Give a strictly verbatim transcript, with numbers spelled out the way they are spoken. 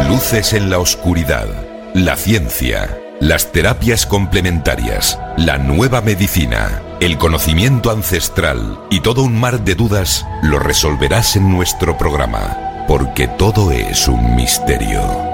Luces en la oscuridad, la ciencia, las terapias complementarias, la nueva medicina, el conocimiento ancestral y todo un mar de dudas lo resolverás en nuestro programa, porque todo es un misterio.